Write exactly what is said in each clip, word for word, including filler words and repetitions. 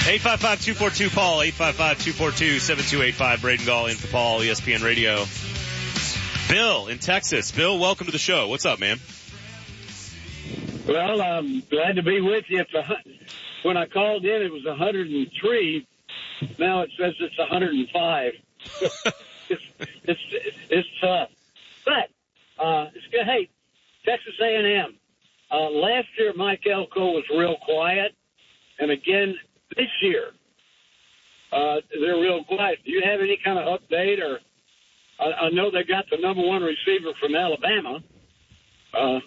eight five five, two four two, Paul, eight five five, two four two, seven two eight five. Braden Gall in for Paul, E S P N Radio. Bill in Texas. Bill, welcome to the show. What's up, man? Well, I'm glad to be with you. It's a, when I called in, it was one hundred three. Now it says it's one hundred five. it's, it's, it's tough. But, uh, it's good. Hey, Texas A and M. Uh, last year, Mike Elko was real quiet. And again, this year, uh, they're real quiet. Do you have any kind of update? Or I, I know they got the number one receiver from Alabama. Uh,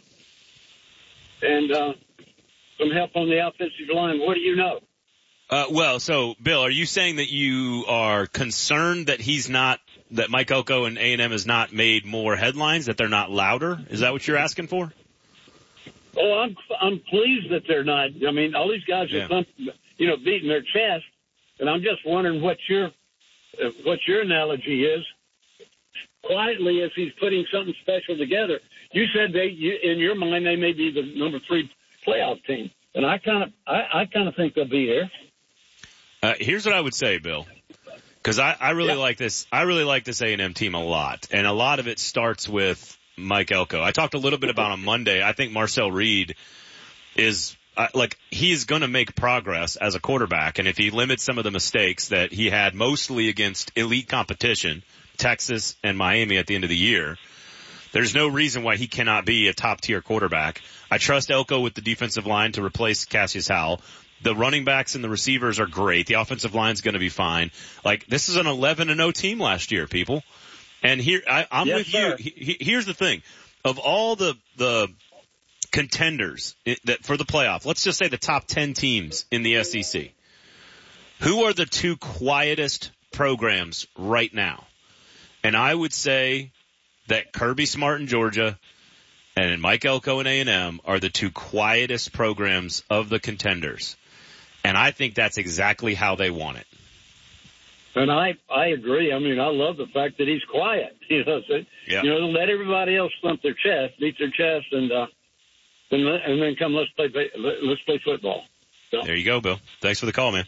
and uh, some help on the offensive line. What do you know? Uh, well, so, Bill, are you saying that you are concerned that he's not, that Mike Elko and A and M has not made more headlines, that they're not louder? Is that what you're asking for? Oh, I'm I'm pleased that they're not. I mean, all these guys Yeah. are, thump, you know, beating their chest, and I'm just wondering what your uh, what your analogy is. Quietly, if he's putting something special together, you said they, you, in your mind, they may be the number three playoff team, and I kind of I, I kind of think they'll be there. Uh, here's what I would say, Bill, because I, I really Yeah. like this. I really like this A and M team a lot, and a lot of it starts with Mike Elko. I talked a little bit about on Monday. I think Marcel Reed is uh, like he's going to make progress as a quarterback, and if he limits some of the mistakes that he had mostly against elite competition, Texas and Miami at the end of the year, there's no reason why he cannot be a top tier quarterback. I trust Elko with the defensive line to replace Cassius Howell. The running backs and the receivers are great. The offensive line's going to be fine. Like, this is an eleven and oh team last year, people. And here, I, I'm Yes, with sir. you. He, he, here's the thing. Of all the, the contenders it, that for the playoff, let's just say the top ten teams in the S E C, who are the two quietest programs right now? And I would say that Kirby Smart in Georgia and Mike Elko and A and M are the two quietest programs of the contenders. And I think that's exactly how they want it. And I, I agree. I mean, I love the fact that he's quiet. You know, so, Yeah. you know, let everybody else thump their chest, beat their chest, and uh, and, and then come let's play let's play football. So. There you go, Bill. Thanks for the call, man.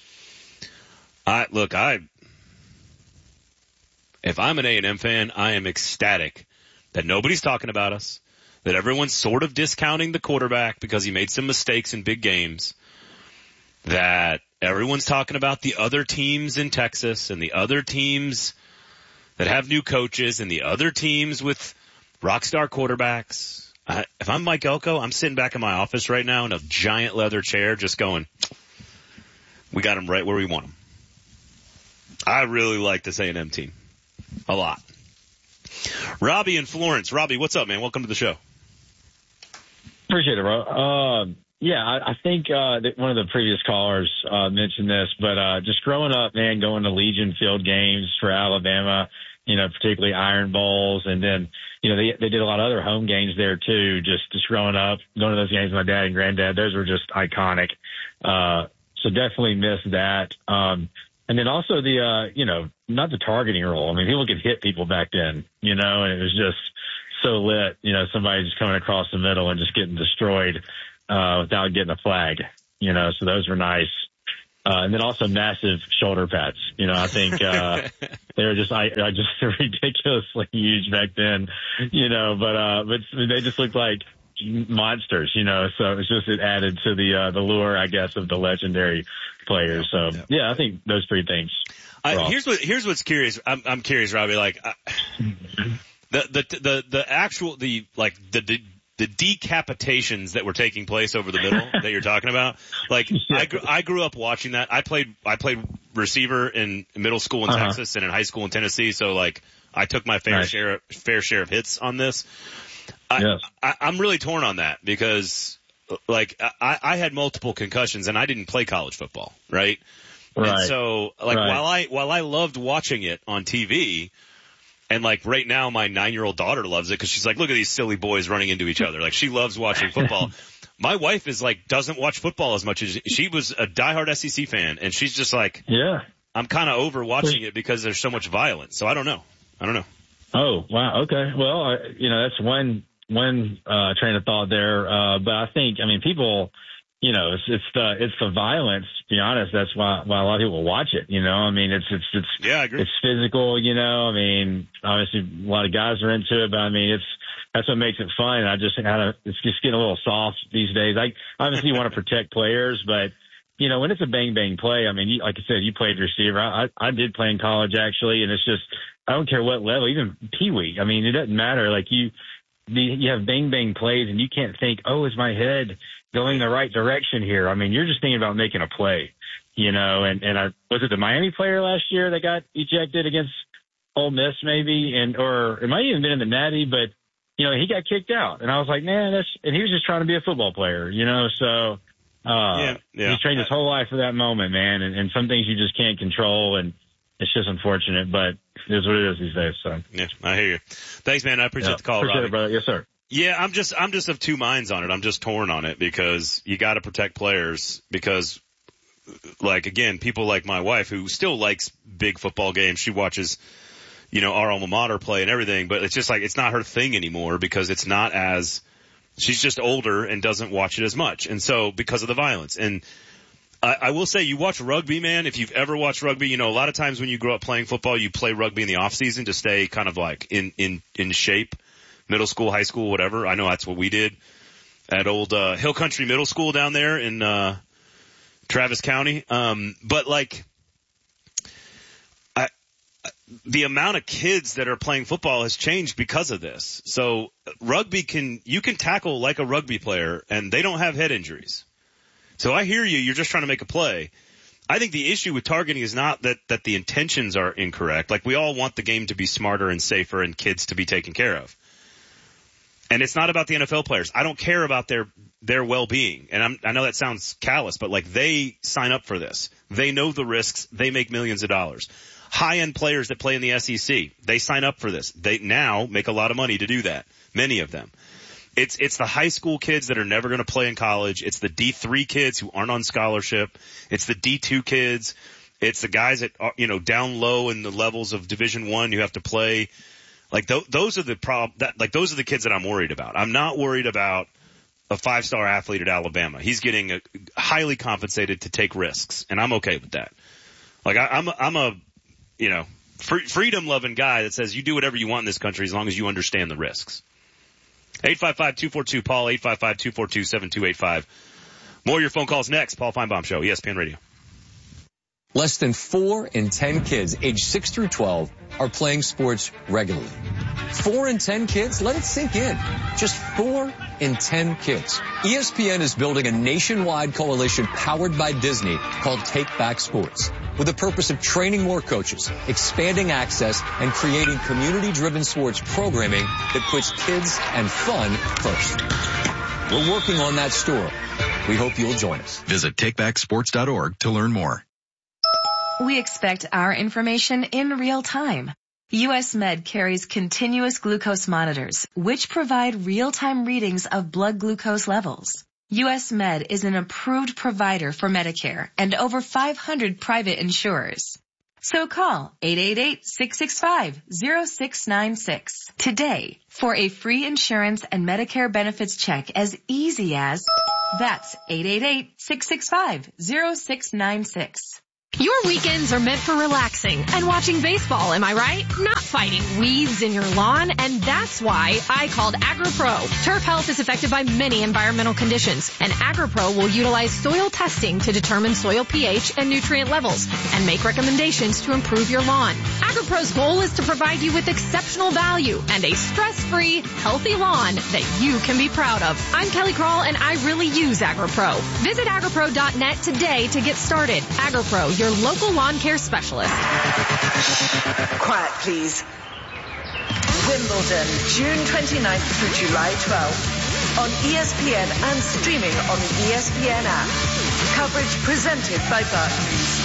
I look, I if I'm an A and M fan, I am ecstatic that nobody's talking about us, that everyone's sort of discounting the quarterback because he made some mistakes in big games, that everyone's talking about the other teams in Texas and the other teams that have new coaches and the other teams with rock star quarterbacks. I, if I'm Mike Elko, I'm sitting back in my office right now in a giant leather chair just going, we got him right where we want him. I really like this A and M team a lot. Robbie in Florence. Robbie, what's up, man? Welcome to the show. Appreciate it, bro. Uh, yeah, I, I think uh, that one of the previous callers uh, mentioned this, but uh, just growing up, man, going to Legion Field games for Alabama, you know, particularly Iron Bowls, and then, you know, they they did a lot of other home games there too. Just just growing up, going to those games with my dad and granddad, those were just iconic. Uh, so definitely miss that. Um, and then also the, uh, you know, not the targeting role. I mean, people could hit people back then, you know, and it was just so lit, you know, somebody just coming across the middle and just getting destroyed uh, without getting a flag, you know, so those were nice. Uh, and then also massive shoulder pads. You know, I think, uh, they were just, I, I just ridiculously huge back then, you know, but, uh, but they just looked like monsters, you know, so it was just, it added to the, uh, the lure, I guess, of the legendary players. So yeah, I think those three things. I, here's what, here's what's curious. I'm, I'm curious, Robbie, like, I, the, the, the, the actual, the, like, the, the, the decapitations that were taking place over the middle that you're talking about. Like, I, gr- I grew up watching that. I played, I played receiver in middle school in Uh-huh. Texas and in high school in Tennessee. So like, I took my fair Nice. share, fair share of hits on this. I, Yes. I, I'm really torn on that because like I, I had multiple concussions and I didn't play college football, right? Right. And so like Right. while I, while I loved watching it on T V, and like right now, my nine-year-old daughter loves it because she's like, look at these silly boys running into each other. Like she loves watching football. My wife is like, doesn't watch football as much as she was a diehard S E C fan. And she's just like, Yeah. I'm kind of over watching it because there's so much violence. So I don't know. I don't know. Oh, wow. Okay. Well, I, you know, that's one, one, uh, train of thought there. Uh, but I think, I mean, people, you know, it's, it's the, it's the violence, to be honest. That's why, why a lot of people watch it, you know? I mean, it's, it's, it's, yeah, I agree. It's physical, you know? I mean, obviously a lot of guys are into it, but I mean, it's, that's what makes it fun. I just had a, it's just getting a little soft these days. I obviously want to protect players, but you know, when it's a bang bang play, I mean, you, like I said, you played receiver. I, I, I did play in college actually, and it's just, I don't care what level, even Pee Wee. I mean, it doesn't matter. Like you, the, you have bang bang plays, and you can't think, oh, is my head going the right direction here? I mean, you're just thinking about making a play, you know. And and I was it the Miami player last year that got ejected against Ole Miss, maybe, and or it might even been in the Natty, but you know, he got kicked out, and I was like, man, that's, and he was just trying to be a football player, you know, so. Uh, yeah, yeah. He's trained his whole life for that moment, man. And, and some things you just can't control, and it's just unfortunate, but it is what it is these days. So yeah, I hear you. Thanks, man. I appreciate yeah, the call, appreciate Robbie. it, brother. Yes, sir. Yeah, I'm just, I'm just of two minds on it. I'm just torn on it because you got to protect players because, like, again, people like my wife who still likes big football games. She watches, you know, our alma mater play and everything, but it's just like, it's not her thing anymore because it's not as, she's just older and doesn't watch it as much. And so because of the violence. And I, I will say you watch rugby, man. If you've ever watched rugby, you know, a lot of times when you grow up playing football, you play rugby in the off season to stay kind of like in, in, in shape, middle school, high school, whatever. I know that's what we did at old, uh, Hill Country Middle School down there in, uh, Travis County. Um, but like, I, the amount of kids that are playing football has changed because of this. So rugby can, you can tackle like a rugby player and they don't have head injuries. So I hear you. You're just trying to make a play. I think the issue with targeting is not that, that the intentions are incorrect. Like we all want the game to be smarter and safer and kids to be taken care of. And it's not about the N F L players. I don't care about their, their well-being. And I'm, I know that sounds callous, but like they sign up for this. They know the risks. They make millions of dollars. High-end players that play in the S E C, they sign up for this. They now make a lot of money to do that. Many of them. It's, it's the high school kids that are never going to play in college. It's the D three kids who aren't on scholarship. It's the D two kids. It's the guys that are, you know, down low in the levels of Division One you have to play. Like th- those are the prob, that, like those are the kids that I'm worried about. I'm not worried about a five-star athlete at Alabama. He's getting a, highly compensated to take risks, and I'm okay with that. Like I, I'm, a, I'm a, you know, free, freedom-loving guy that says you do whatever you want in this country as long as you understand the risks. eight five five, two four two, Paul, eight five five, two four two, seven two eight five. More of your phone calls next. Paul Feinbaum Show, E S P N Radio. Less than four in ten kids aged six through twelve are playing sports regularly. Four in ten kids? Let it sink in. Just four in ten kids. E S P N is building a nationwide coalition powered by Disney called Take Back Sports, with the purpose of training more coaches, expanding access, and creating community-driven sports programming that puts kids and fun first. We're working on that story. We hope you'll join us. Visit take back sports dot org to learn more. We expect our information in real time. U S Med carries continuous glucose monitors, which provide real-time readings of blood glucose levels. U S Med is an approved provider for Medicare and over five hundred private insurers. So call eight eight eight, six six five, zero six nine six today for a free insurance and Medicare benefits check as easy as, that's eight eight eight, six six five, zero six nine six. Your weekends are meant for relaxing and watching baseball, am I right? Not fighting weeds in your lawn, and that's why I called AgriPro. Turf health is affected by many environmental conditions, and AgriPro will utilize soil testing to determine soil pH and nutrient levels and make recommendations to improve your lawn. AgriPro's goal is to provide you with exceptional value and a stress-free, healthy lawn that you can be proud of. I'm Kelly Crawl, and I really use AgriPro. Visit agripro dot net today to get started. AgriPro, your local lawn care specialist. Quiet, please. Wimbledon, June twenty-ninth through July twelfth. On E S P N and streaming on the E S P N app. Coverage presented by Barclays.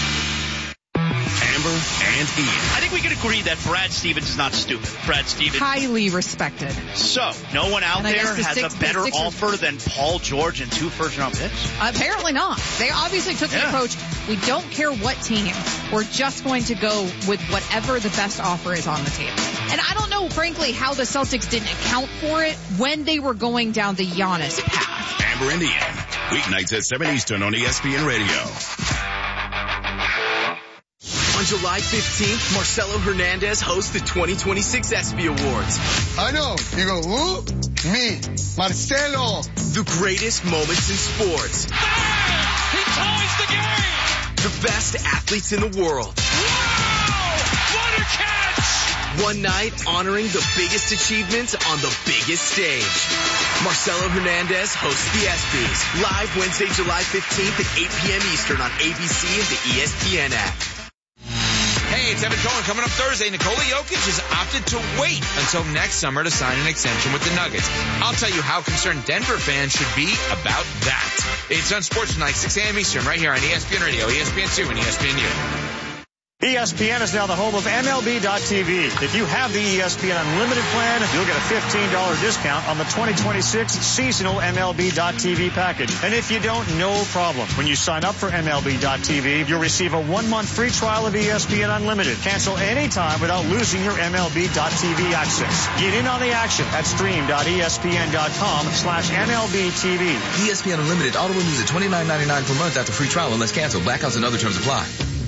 Amber and Ian. I think we can agree that Brad Stevens is not stupid. Brad Stevens. Highly respected. So, no one out and there the has six, a better Sixers, offer than Paul George and two first-round picks? Apparently not. They obviously took yeah. the approach, we don't care what team. We're just going to go with whatever the best offer is on the table. And I don't know, frankly, how the Celtics didn't account for it when they were going down the Giannis path. Amber and Ian. Weeknights at seven Eastern on E S P N Radio. On July fifteenth, Marcelo Hernandez hosts the twenty twenty-six ESPY Awards. I know. You go, who? Me, Marcelo. The greatest moments in sports. Ah! He ties the game! The best athletes in the world. Wow! What a catch! One night honoring the biggest achievements on the biggest stage. Marcelo Hernandez hosts the ESPYs. Live Wednesday, July fifteenth at eight p.m. Eastern on A B C and the E S P N app. Hey, it's Evan Cohen. Coming up Thursday, Nikola Jokic has opted to wait until next summer to sign an extension with the Nuggets. I'll tell you how concerned Denver fans should be about that. It's on Sports Tonight, six a.m. Eastern, right here on E S P N Radio, E S P N two, and E S P N U. E S P N is now the home of M L B dot T V. If you have the E S P N Unlimited plan, you'll get a fifteen dollars discount on the twenty twenty-six seasonal M L B dot T V package. And if you don't, no problem. When you sign up for M L B dot T V, you'll receive a one-month free trial of E S P N Unlimited. Cancel anytime without losing your M L B dot T V access. Get in on the action at stream dot E S P N dot com slash M L B T V. E S P N Unlimited auto renews at twenty-nine ninety-nine per month after free trial unless canceled. Blackouts and other terms apply.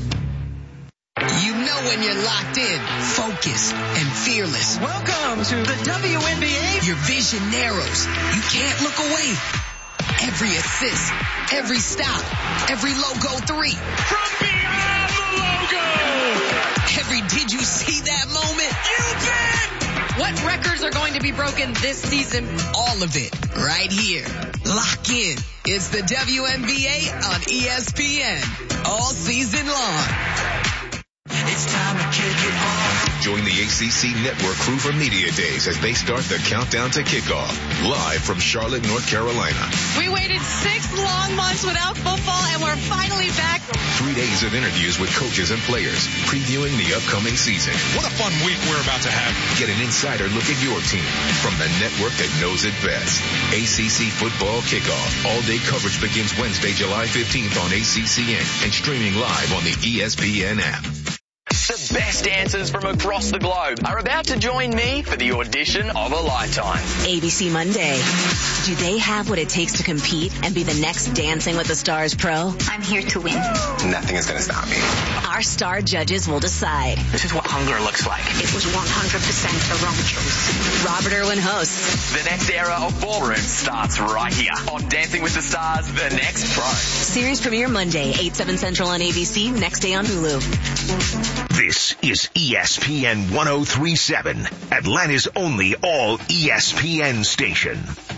You know when you're locked in, focused, and fearless. Welcome to the W N B A. Your vision narrows. You can't look away. Every assist, every stop, every logo three. From beyond the logo. Every did you see that moment? You bet. What records are going to be broken this season? All of it right here. Lock in. It's the W N B A on E S P N. All season long. It's time to kick it off. Join the A C C Network crew for Media Days as they start the countdown to kickoff. Live from Charlotte, North Carolina. We waited six long months without football, and we're finally back. Three days of interviews with coaches and players, previewing the upcoming season. What a fun week we're about to have. Get an insider look at your team from the network that knows it best. A C C Football Kickoff. All-day coverage begins Wednesday, July fifteenth on A C C N and streaming live on the E S P N app. The best dancers from across the globe are about to join me for the audition of a lifetime. A B C Monday. Do they have what it takes to compete and be the next Dancing with the Stars pro? I'm here to win. Nothing is going to stop me. Our star judges will decide. This is what hunger looks like. It was one hundred percent the wrong choice. Robert Irwin hosts. The next era of ballroom starts right here on Dancing with the Stars, The Next Pro. Series premiere Monday, eight, seven Central on A B C, next day on Hulu. This is E S P N one oh three point seven, Atlanta's only all E S P N station.